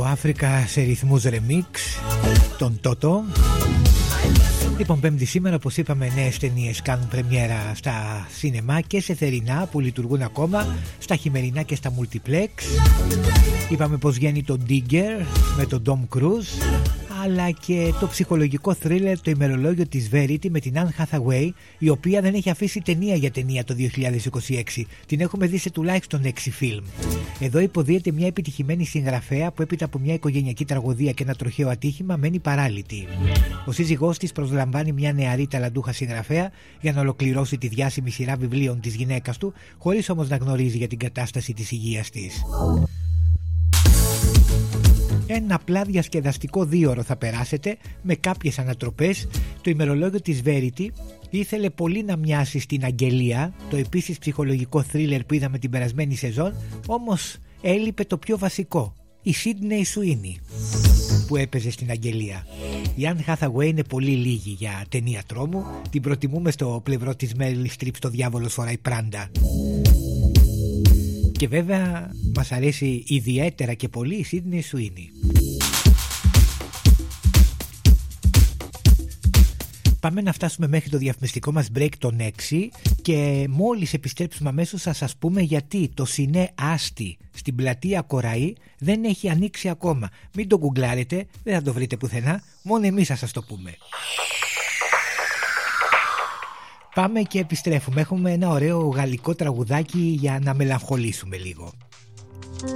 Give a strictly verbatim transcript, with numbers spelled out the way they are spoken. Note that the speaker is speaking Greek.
Αφρικα σε ρυθμούς remix, τον Τότο. Λοιπόν, Πέμπτη σήμερα, όπως είπαμε, νέες ταινίες κάνουν πρεμιέρα στα σινεμά και σε θερινά που λειτουργούν ακόμα, στα χειμερινά και στα multiplex. Είπαμε πως βγαίνει το Digger με τον Tom Cruise, αλλά και το ψυχολογικό θρίλερ Το ημερολόγιο της Verity με την Anne Hathaway, η οποία δεν έχει αφήσει ταινία για ταινία το δύο χιλιάδες είκοσι έξι. Την έχουμε δει σε τουλάχιστον έξι φιλμ. Εδώ υποδίεται μια επιτυχημένη συγγραφέα που έπειτα από μια οικογενειακή τραγωδία και ένα τροχαίο ατύχημα μένει παράλυτη. Ο σύζυγός της προσλαμβάνει μια νεαρή ταλαντούχα συγγραφέα για να ολοκληρώσει τη διάσημη σειρά βιβλίων της γυναίκας του, χωρίς όμως να γνωρίζει για την κατάσταση της υγείας της. Ένα απλά διασκεδαστικό δίωρο θα περάσετε με κάποιες ανατροπές. Το ημερολόγιο της Verity ήθελε πολύ να μοιάσει στην Αγγελία, το επίσης ψυχολογικό θρίλερ που είδαμε την περασμένη σεζόν, όμως έλειπε το πιο βασικό, η Sydney Sweeney που έπαιζε στην Αγγελία. Η Anne Hathaway είναι πολύ λίγη για ταινία τρόμου, την προτιμούμε στο πλευρό της Meryl Streep στο Διάβολος φοράει πράντα. Και βέβαια μας αρέσει ιδιαίτερα και πολύ η Sydney Sweeney. Πάμε να φτάσουμε μέχρι το διαφημιστικό μας break των έξι και μόλις επιστρέψουμε αμέσως θα σας πούμε γιατί το Σινέ Άστι στην πλατεία Κοραή δεν έχει ανοίξει ακόμα. Μην το γκουγκλάρετε, δεν θα το βρείτε πουθενά, μόνο εμείς θα σας το πούμε. Πάμε και επιστρέφουμε. Έχουμε ένα ωραίο γαλλικό τραγουδάκι για να μελαγχολήσουμε λίγο.